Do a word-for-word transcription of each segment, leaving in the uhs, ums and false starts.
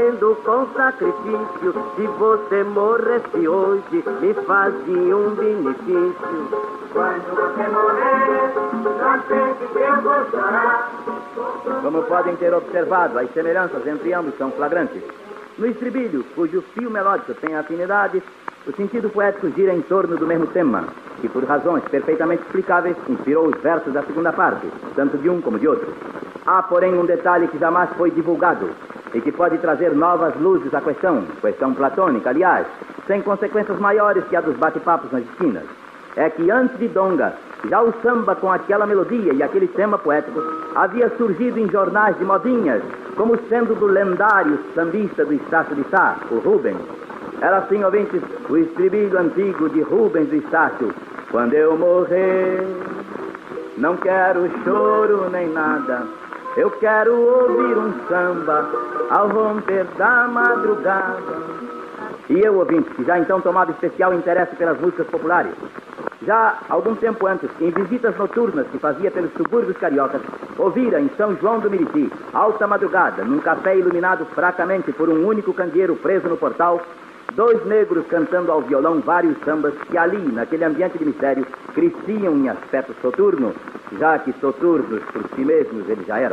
morrendo com sacrifício. Se você morresse hoje, me fazia um benefício. Quando você morrer, na frente que eu vou chorar. Como podem ter observado, as semelhanças entre ambos são flagrantes. No estribilho, cujo fio melódico tem afinidade, o sentido poético gira em torno do mesmo tema, que por razões perfeitamente explicáveis inspirou os versos da segunda parte, tanto de um como de outro. Há, porém, um detalhe que jamais foi divulgado e que pode trazer novas luzes à questão, questão platônica, aliás, sem consequências maiores que a dos bate-papos nas esquinas. É que antes de Donga, já o samba com aquela melodia e aquele tema poético havia surgido em jornais de modinhas, como sendo do lendário sambista do Estácio de Sá, o Rubens. Era assim, ouvintes, o estribilho antigo de Rubens do Estácio. Quando eu morrer, não quero choro nem nada, eu quero ouvir um samba ao romper da madrugada. E eu, ouvintes, que já então tomava especial interesse pelas músicas populares, já algum tempo antes, em visitas noturnas que fazia pelos subúrbios cariocas, ouvira em São João do Meriti, alta madrugada, num café iluminado fracamente por um único candeeiro preso no portal, dois negros cantando ao violão vários sambas que ali, naquele ambiente de mistério, cresciam em aspecto soturno, já que soturnos por si mesmos eles já eram.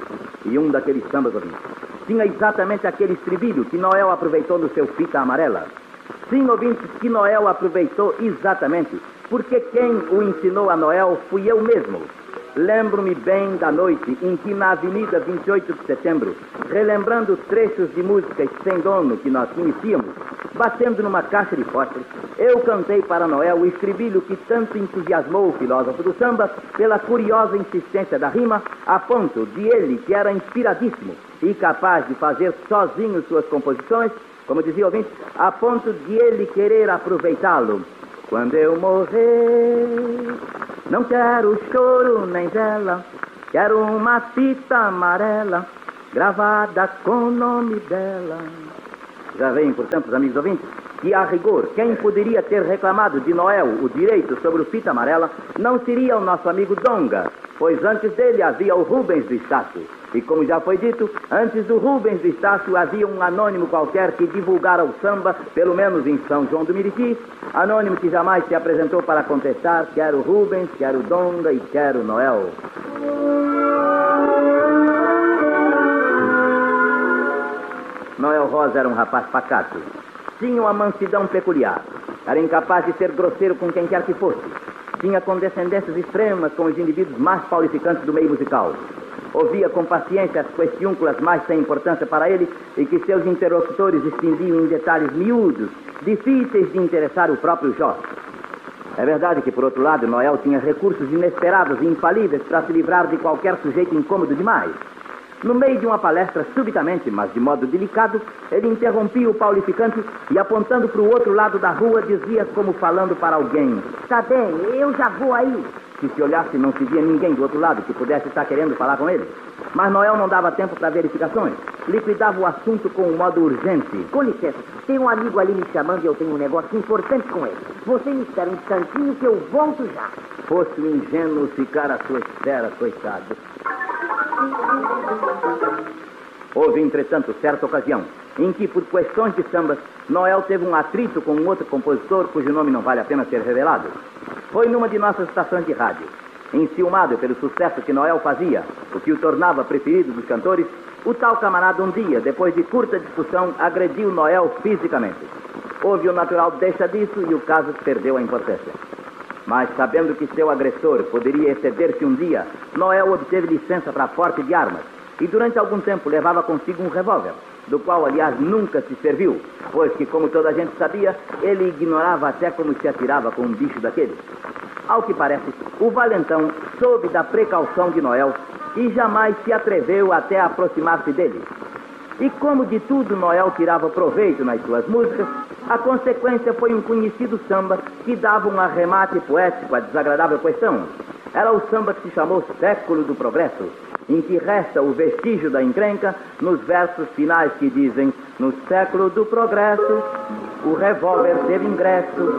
E um daqueles sambas, ouvintes, tinha exatamente aquele estribilho que Noel aproveitou no seu Fita Amarela. Sim, ouvintes, que Noel aproveitou exatamente, porque quem o ensinou a Noel fui eu mesmo. Lembro-me bem da noite em que na Avenida vinte e oito de Setembro, relembrando trechos de músicas sem dono que nós conhecíamos, batendo numa caixa de fósforos, eu cantei para Noel o estribilho que tanto entusiasmou o filósofo do samba pela curiosa insistência da rima, a ponto de ele, que era inspiradíssimo e capaz de fazer sozinho suas composições, como dizia o ouvinte, a ponto de ele querer aproveitá-lo. Quando eu morrer, não quero choro nem vela, quero uma fita amarela gravada com o nome dela. Já veem, portanto, os amigos ouvintes, que a rigor, quem poderia ter reclamado de Noel o direito sobre o Fita Amarela não seria o nosso amigo Donga, pois antes dele havia o Rubens do Estácio. E como já foi dito, antes do Rubens do Estácio havia um anônimo qualquer que divulgara o samba, pelo menos em São João do Meriti, anônimo que jamais se apresentou para contestar quer o Rubens, quer o Donga e quer o Noel. Noel Rosa era um rapaz pacato. Tinha uma mansidão peculiar. Era incapaz de ser grosseiro com quem quer que fosse. Tinha condescendências extremas com os indivíduos mais paulificantes do meio musical. Ouvia com paciência as questiúnculas mais sem importância para ele e que seus interlocutores extendiam em detalhes miúdos, difíceis de interessar o próprio Jorge. É verdade que, por outro lado, Noel tinha recursos inesperados e infalíveis para se livrar de qualquer sujeito incômodo demais. No meio de uma palestra, subitamente, mas de modo delicado, ele interrompia o paulificante e, apontando para o outro lado da rua, dizia como falando para alguém: "Tá bem, eu já vou aí." Se se olhasse, não se via ninguém do outro lado que pudesse estar querendo falar com ele. Mas Noel não dava tempo para verificações. Liquidava o assunto com um modo urgente. "Com licença, tem um amigo ali me chamando e eu tenho um negócio importante com ele. Você me espera um instantinho que eu volto já." Fosse o ingênuo ficar à sua espera, coitado. Houve, entretanto, certa ocasião em que, por questões de sambas, Noel teve um atrito com um outro compositor cujo nome não vale a pena ser revelado. Foi numa de nossas estações de rádio. Enciumado pelo sucesso que Noel fazia, o que o tornava preferido dos cantores, o tal camarada um dia, depois de curta discussão, agrediu Noel fisicamente. Houve o natural deixa disso e o caso perdeu a importância. Mas, sabendo que seu agressor poderia exceder-se um dia, Noel obteve licença para porte de armas e durante algum tempo levava consigo um revólver, do qual, aliás, nunca se serviu, pois que, como toda a gente sabia, ele ignorava até como se atirava com um bicho daquele. Ao que parece, o valentão soube da precaução de Noel e jamais se atreveu até a aproximar-se dele. E como de tudo Noel tirava proveito nas suas músicas, a consequência foi um conhecido samba que dava um arremate poético à desagradável questão. Era o samba que se chamou Século do Progresso, em que resta o vestígio da encrenca nos versos finais que dizem: no século do progresso, o revólver teve ingresso